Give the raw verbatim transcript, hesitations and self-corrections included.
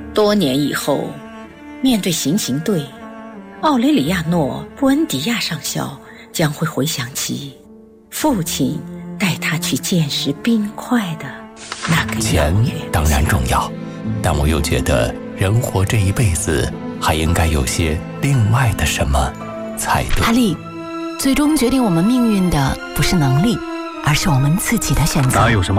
多年以后，面对行刑队，奥雷里亚诺·布恩迪亚上校将会回想起父亲带他去见识冰块的那个钱当然重要，但我又觉得人活这一辈子还应该有些另外的什么才对。 阿丽，最终决定我们命运的不是能力，而是我们自己的选择。 哪有什么